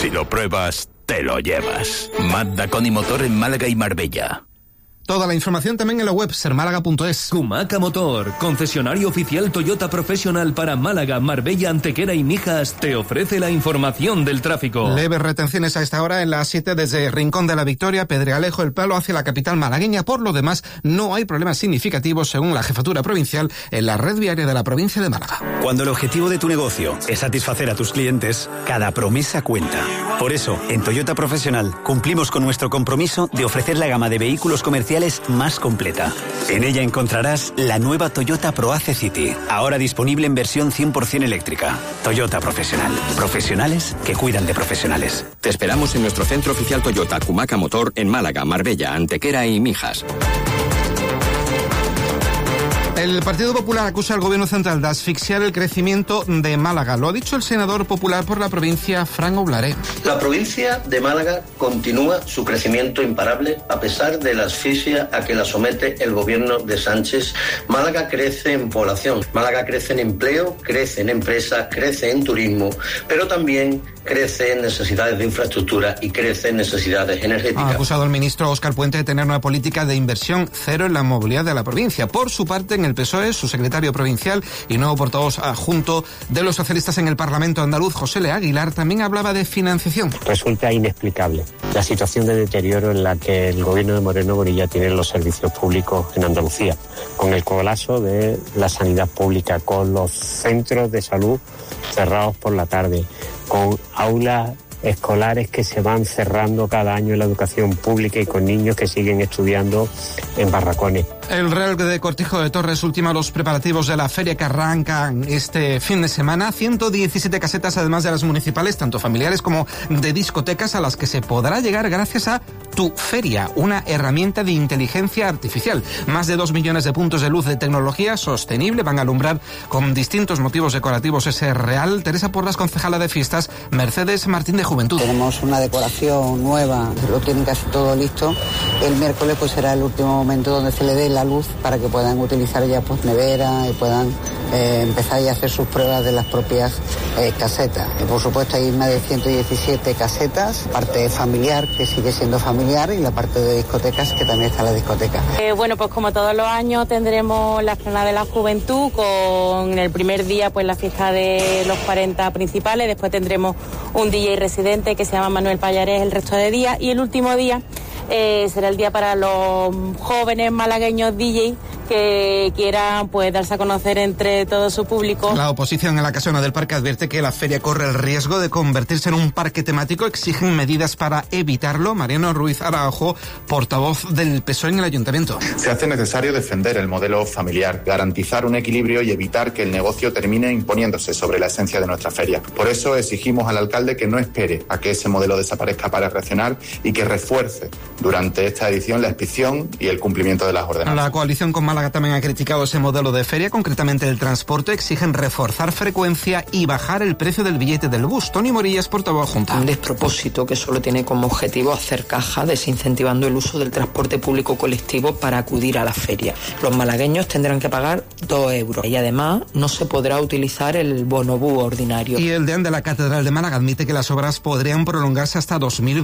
Si lo pruebas, te lo llevas. Mazda con y motor en Málaga y Marbella. Toda la información también en la web sermálaga.es. Kumaca Motor, concesionario oficial Toyota Professional para Málaga, Marbella, Antequera y Mijas, te ofrece la información del tráfico. Leves retenciones a esta hora en la A7 desde Rincón de la Victoria, Pedregalejo, El Palo hacia la capital malagueña. Por lo demás, no hay problemas significativos según la Jefatura Provincial en la red viaria de la provincia de Málaga. Cuando el objetivo de tu negocio es satisfacer a tus clientes, cada promesa cuenta. Por eso, en Toyota Professional cumplimos con nuestro compromiso de ofrecer la gama de vehículos comerciales más completa. En ella encontrarás la nueva Toyota ProAce City, ahora disponible en versión 100% eléctrica. Toyota Profesional. Profesionales que cuidan de profesionales. Te esperamos en nuestro centro oficial Toyota Kumaca Motor en Málaga, Marbella, Antequera y Mijas. El Partido Popular acusa al Gobierno Central de asfixiar el crecimiento de Málaga. Lo ha dicho el senador popular por la provincia, Fran Oblaré. La provincia de Málaga continúa su crecimiento imparable a pesar de la asfixia a que la somete el Gobierno de Sánchez. Málaga crece en población, Málaga crece en empleo, crece en empresas, crece en turismo, pero también crece en necesidades de infraestructura y crece en necesidades energéticas. Ha acusado al ministro Óscar Puente de tener una política de inversión cero en la movilidad de la provincia. Por su parte, en el PSOE, su secretario provincial y nuevo portavoz adjunto de los socialistas en el Parlamento andaluz, José L. Aguilar, también hablaba de financiación. Resulta inexplicable la situación de deterioro en la que el gobierno de Moreno Bonilla tiene los servicios públicos en Andalucía, con el colapso de la sanidad pública, con los centros de salud cerrados por la tarde, con aulas escolares que se van cerrando cada año en la educación pública y con niños que siguen estudiando en barracones. El Real de Cortijo de Torres ultima los preparativos de la feria que arrancan este fin de semana. 117 casetas, además de las municipales, tanto familiares como de discotecas, a las que se podrá llegar gracias a Tu Feria, una herramienta de inteligencia artificial. Más de 2 millones de puntos de luz de tecnología sostenible van a alumbrar con distintos motivos decorativos ese Real. Teresa Porras, concejala de fiestas, Mercedes Martín de Juventud. Tenemos una decoración nueva, lo tienen casi todo listo. El miércoles pues será el último momento donde se le dé la luz para que puedan utilizar ya pues nevera y puedan empezar ya a hacer sus pruebas de las propias casetas. Y por supuesto hay más de 117 casetas, parte familiar que sigue siendo familiar y la parte de discotecas que también está la discoteca. Bueno, pues como todos los años tendremos la Explanada de la Juventud con el primer día pues la fiesta de los 40 principales, después tendremos un DJ residente que se llama Manuel Pallares el resto de días y el último día será el día para los jóvenes malagueños DJ que quieran pues darse a conocer entre todo su público. La oposición en la casona del parque advierte que la feria corre el riesgo de convertirse en un parque temático. Exigen medidas para evitarlo. Mariano Ruiz Araujo, portavoz del PSOE en el ayuntamiento. Se hace necesario defender el modelo familiar, garantizar un equilibrio y evitar que el negocio termine imponiéndose sobre la esencia de nuestra feria. Por eso exigimos al alcalde que no espere a que ese modelo desaparezca para reaccionar y que refuerce durante esta edición la inspección y el cumplimiento de las ordenanzas. La coalición con Málaga también ha criticado ese modelo de feria, concretamente el transporte. Exigen reforzar frecuencia y bajar el precio del billete del bus. Toni Morillas, portavoz adjunta. Un despropósito que solo tiene como objetivo hacer caja, desincentivando el uso del transporte público colectivo para acudir a la feria. Los malagueños tendrán que pagar 2 euros y además no se podrá utilizar el bonobús ordinario. Y el deán de la Catedral de Málaga admite que las obras podrían prolongarse hasta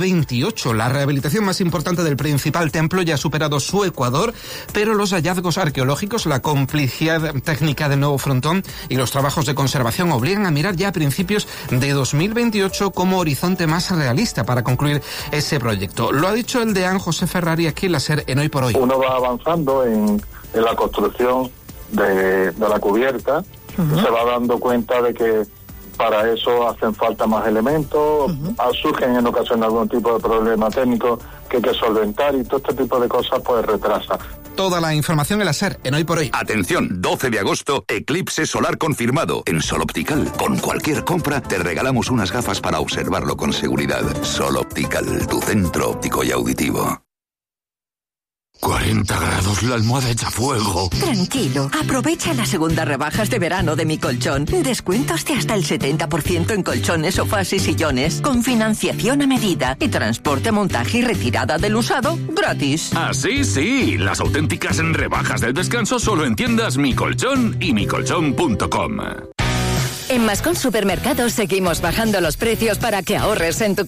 2028. La rehabilitación más importante del principal templo ya ha superado su ecuador, pero los hallazgos arqueológicos, la complejidad técnica del nuevo frontón y los trabajos de conservación obligan a mirar ya a principios de 2028 como horizonte más realista para concluir ese proyecto. Lo ha dicho el deán José Ferrari aquí en la SER en Hoy por Hoy. Uno va avanzando en la construcción de la cubierta, se va dando cuenta de que para eso hacen falta más elementos, surgen en ocasiones algún tipo de problema técnico que hay que solventar y todo este tipo de cosas pues retrasa. Toda la información en la SER en Hoy por Hoy. Atención, 12 de agosto, eclipse solar confirmado. En Sol Optical, con cualquier compra, te regalamos unas gafas para observarlo con seguridad. Sol Optical, tu centro óptico y auditivo. 40 grados, la almohada echa fuego. Tranquilo, aprovecha las segundas rebajas de verano de Mi Colchón. Descuentos de hasta el 70% en colchones, sofás y sillones, con financiación a medida y transporte, montaje y retirada del usado gratis. Ah, sí, las auténticas rebajas del descanso solo en tiendas Mi Colchón y micolchón.com. En Mascón Supermercados seguimos bajando los precios para que ahorres en tu